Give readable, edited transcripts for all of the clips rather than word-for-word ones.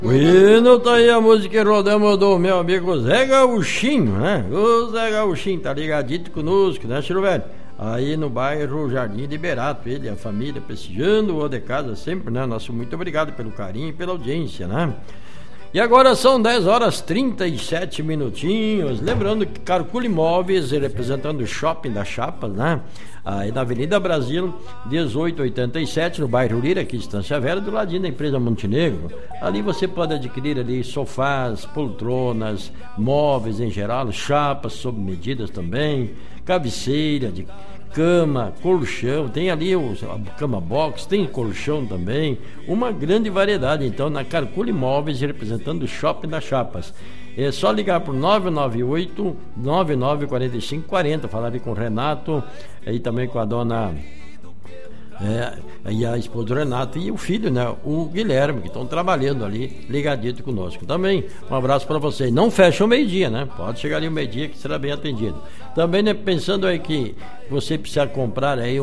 Bueno, tá aí a música que rodamos do meu amigo Zé Gauchinho, né? O Zé Gauchinho tá ligadito conosco, né, Chiro Velho? Aí no bairro Jardim Liberato, ele e a família prestigiando o de casa sempre, né? Nosso muito obrigado pelo carinho e pela audiência, né? E agora são 10 horas 37 minutinhos. Lembrando que Carcula Imóveis, representando o Shopping das Chapas, né? Aí na Avenida Brasil, 1887, no bairro Lira, aqui em Estância Velha, do ladinho da empresa Montenegro. Ali você pode adquirir ali sofás, poltronas, móveis em geral, chapas sob medidas também, cabeceira de cama, colchão, tem ali a cama box, tem colchão também, uma grande variedade. Então na Carcula Imóveis, representando o Shopping das Chapas, é só ligar por 998 994540, falar ali com o Renato, aí também com a dona e a esposa do Renato e o filho, né, o Guilherme, que estão trabalhando ali, ligadito conosco. Também um abraço para vocês. Não fecha o meio-dia, né? Pode chegar ali o meio-dia que será bem atendido. Também, né, pensando aí que você precisa comprar aí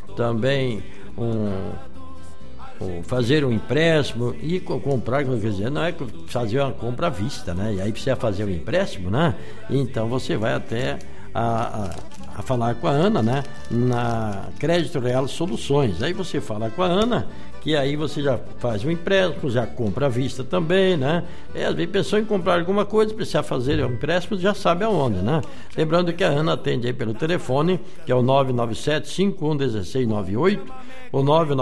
fazer um empréstimo e comprar, quer dizer, não é fazer uma compra à vista, né? E aí precisa fazer um empréstimo, né? Então você vai até a falar com a Ana, né? Na Crédito Real Soluções. Aí você fala com a Ana, que aí você já faz um empréstimo, já compra à vista também, né? E às vezes pensou em comprar alguma coisa, precisa fazer um empréstimo, já sabe aonde, né? Lembrando que a Ana atende aí pelo telefone, que é o 997-511698 ou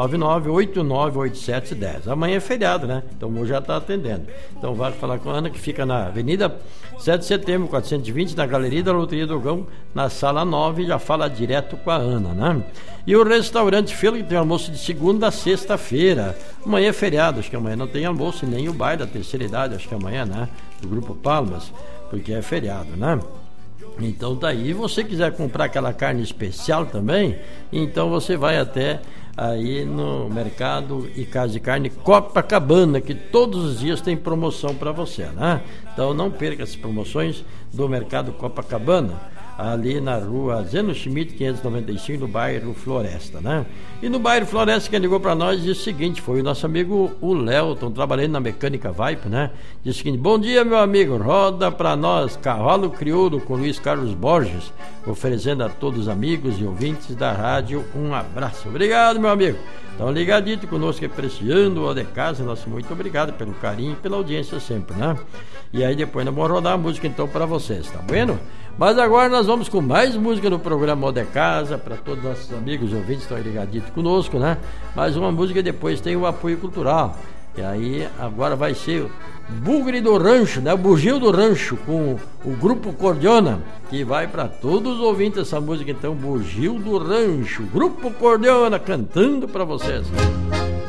999-898710. Amanhã é feriado, né? Então hoje já está atendendo. Então vai falar com a Ana, que fica na Avenida 7 de Setembro, 420, na Galeria da Loteria do Gão, na Sala 9, já fala direto com a Ana, né? E o restaurante Fila, que tem almoço de segunda a sexta-feira. Amanhã é feriado, acho que amanhã não tem almoço, e nem o baile da terceira idade, acho que amanhã, né? Do Grupo Palmas, porque é feriado, né? Então tá aí. E você quiser comprar aquela carne especial também, então você vai até aí no Mercado e Casa de Carne Copacabana, que todos os dias tem promoção para você, né? Então não perca as promoções do Mercado Copacabana, ali na rua Zeno Schmidt 595, no bairro Floresta, né? E no bairro Floresta, quem ligou para nós disse o seguinte, foi o nosso amigo o Léo, estão trabalhando na Mecânica Vipe, né? Disse o seguinte: bom dia, meu amigo, roda para nós Cavalo Crioulo com Luiz Carlos Borges, oferecendo a todos os amigos e ouvintes da rádio um abraço. Obrigado, meu amigo. Então ligadito conosco, apreciando o de casa, nosso muito obrigado pelo carinho e pela audiência sempre, né? E aí depois nós vamos rodar a música então para vocês, tá vendo? Mas agora nós vamos com mais música no programa O de Casa, para todos os nossos amigos e ouvintes que estão ligaditos conosco, né? Mais uma música e depois tem o apoio cultural. E aí agora vai ser o Bugre do Rancho, né? O Bugio do Rancho, com o Grupo Cordiona, que vai para todos os ouvintes essa música então, Bugio do Rancho, Grupo Cordiona, cantando para vocês.